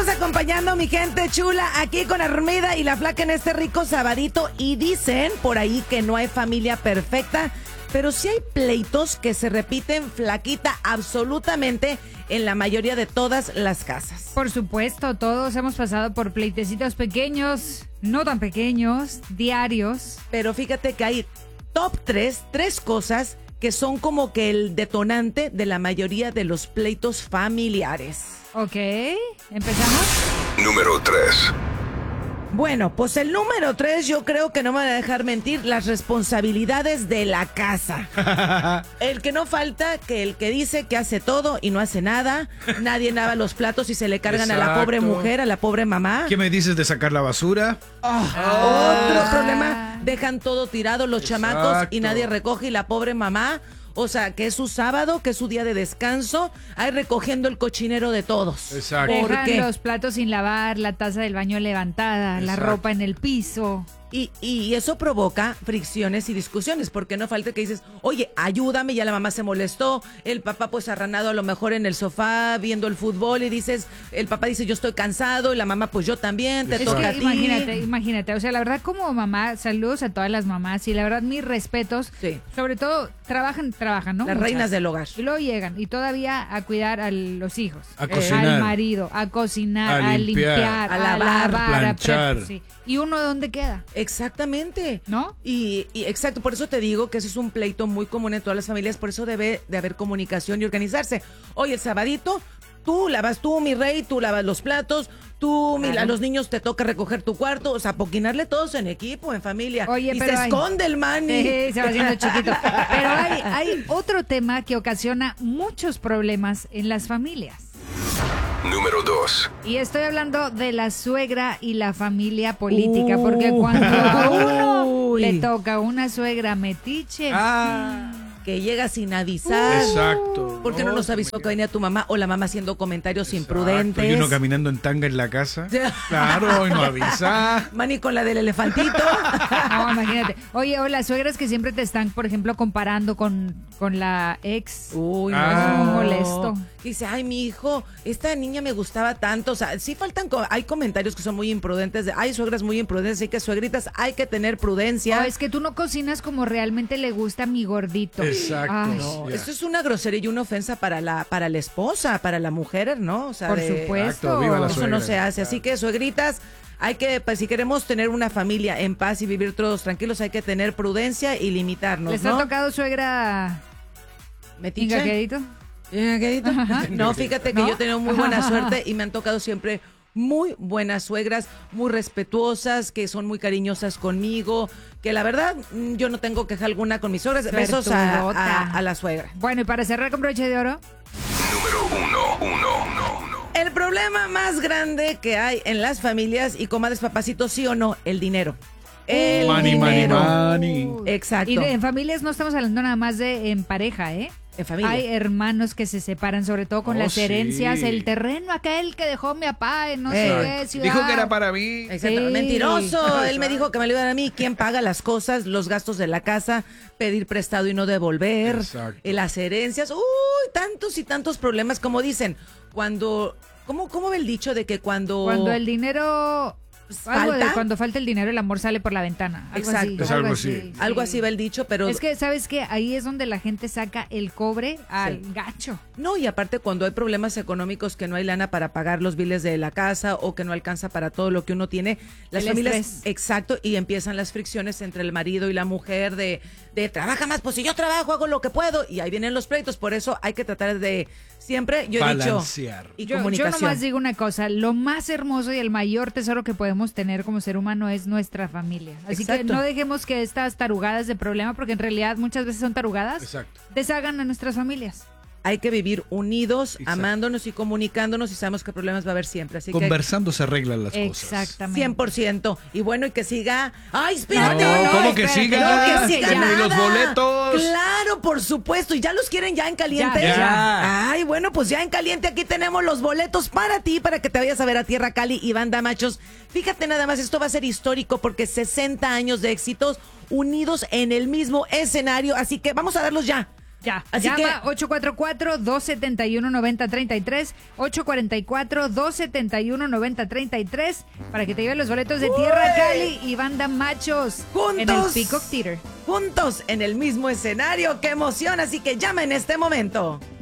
estamos acompañando, mi gente chula, aquí con Armida y la Flaca en este rico sabadito. Y dicen por ahí que no hay familia perfecta, pero sí hay pleitos que se repiten, Flaquita, absolutamente en la mayoría de todas las casas. Por supuesto, todos hemos pasado por pleitecitos pequeños, no tan pequeños, diarios. Pero fíjate que hay top 3 cosas que son como que el detonante de la mayoría de los pleitos familiares. Ok, ¿empezamos? Número 3. Bueno, pues el número 3 yo creo que no me van a dejar mentir, las responsabilidades de la casa. El que no falta, que el que dice que hace todo y no hace nada, nadie lava los platos y se le cargan a la pobre mujer, a la pobre mamá. ¿Qué me dices de sacar la basura? Otro problema, dejan todo tirado los chamacos y nadie recoge y la pobre mamá. O sea, que es su sábado, que es su día de descanso, ahí recogiendo el cochinero de todos. Exacto. ¿Por Dejan qué? los platos sin lavar, la taza del baño levantada, la Exacto. ropa en el piso. Y eso provoca fricciones y discusiones, porque no falta que dices, oye, ayúdame, ya la mamá se molestó, el papá pues arranado a lo mejor en el sofá viendo el fútbol y dices, el papá dice yo estoy cansado y la mamá pues yo también, te Es toca a que ti. imagínate, o sea, la verdad como mamá, saludos a todas las mamás y la verdad mis respetos, Sí. sobre todo trabajan, ¿no? Las Muchas. reinas del hogar. Y luego llegan y todavía a cuidar a los hijos, A cocinar. al marido, a cocinar, A a limpiar, limpiar, a lavar, planchar. sí. ¿Y uno dónde queda? Exactamente. ¿No? Y exacto, por eso te digo que eso es un pleito muy común en todas las familias, por eso debe de haber comunicación y organizarse. Oye, el sabadito, tú, mi rey, tú lavas los platos, a los niños te toca recoger tu cuarto, o sea, poquinarle todos en equipo, en familia. Oye, y pero se hay- esconde el mani. Sí, se va haciendo chiquito. Pero hay otro tema que ocasiona muchos problemas en las familias. Número 2. Y estoy hablando de la suegra y la familia política, porque cuando a uno Uy. le toca una suegra metiche, Que llega sin avisar. Exacto. ¿Por qué no nos avisó que venía tu mamá o la mamá haciendo comentarios imprudentes? Y uno caminando en tanga en la casa. Claro, y no avisa. Mani con la del elefantito. no, imagínate. Oye, o las suegras que siempre te están, por ejemplo, comparando con la ex. Uy, Ah. Es muy molesto. Dice, ay, mi hijo, esta niña me gustaba tanto. O sea, sí hay comentarios que son muy imprudentes. Hay suegras muy imprudentes, así que suegritas, hay que tener prudencia. O es que tú no cocinas como realmente le gusta a mi gordito. Exacto. Ay, No, Ya. esto es una grosería y una ofensa para la esposa, para la mujer, ¿no? O sea, por supuesto. Exacto, viva la Eso suegra. no se hace. Así que, suegritas, hay que, pues, si queremos tener una familia en paz y vivir todos tranquilos, hay que tener prudencia y limitarnos, ¿Les ¿no? ha tocado suegra ¿Metiche? engaquedito? ¿Engaquedito? No, fíjate que ¿No? yo he tenido muy buena suerte y me han tocado siempre muy buenas suegras, muy respetuosas, que son muy cariñosas conmigo, que la verdad yo no tengo queja alguna con mis suegras. Besos a la suegra. Bueno, y para cerrar con broche de oro, Número 1. El problema más grande que hay en las familias, y comadres, papacitos, sí o no, el dinero. El Money, dinero. money. Exacto. y en familias no estamos hablando nada más de en pareja, ¿eh? En familia. Hay hermanos que se separan, sobre todo con Oh, las sí. herencias, el terreno aquel que dejó mi papá en no sé qué ciudad. Dijo que era para mí. Exacto. Sí. Mentiroso. Él me dijo que me lo iba a dar a mí. ¿Quién paga las cosas, los gastos de la casa, pedir prestado y no devolver? Exacto. Las herencias. Uy, tantos y tantos problemas. Como dicen, cuando... ¿Cómo ve el dicho de que cuando el dinero... Algo de falta? cuando falta el dinero, el amor sale por la ventana. Algo Exacto. así, Es algo así. sí. Algo así va el dicho, pero... Es que, ¿sabes qué? Ahí es donde la gente saca el cobre al Sí. gacho. No, y aparte cuando hay problemas económicos, que no hay lana para pagar los biles de la casa o que no alcanza para todo lo que uno tiene, las El familias, estrés. exacto, y empiezan las fricciones entre el marido y la mujer de trabaja más, pues si yo trabajo, hago lo que puedo, y ahí vienen los pleitos. Por eso hay que tratar de siempre, yo he dicho, Balancear. y Yo comunicación. nomás digo una cosa, lo más hermoso y el mayor tesoro que podemos tener como ser humano es nuestra familia. Así que Exacto. no dejemos que estas tarugadas de problema, porque en realidad muchas veces son tarugadas, Exacto. deshagan a nuestras familias. Hay que vivir unidos, Exacto. amándonos y comunicándonos, y sabemos que problemas va a haber siempre. Así que Conversando se arreglan las cosas. Exactamente. 100%. Y bueno, y que siga. ¡Ay, espérate! No, ¿cómo que espérate, siga? No, que siga ¿Y los nada. boletos? Claro, por supuesto. ¿Y ya los quieren ya en caliente? Ya. Ay, bueno, pues ya en caliente aquí tenemos los boletos para ti, para que te vayas a ver a Tierra Cali y Banda Machos. Fíjate nada más, esto va a ser histórico porque 60 años de éxitos unidos en el mismo escenario. Así que vamos a darlos ya. Ya, Así llama 844-271-9033, 844-271-9033 para que te lleven los boletos de Tierra Cali y Banda Machos en el Peacock Theater. Juntos en el mismo escenario. ¡Qué emoción! Así que llama en este momento.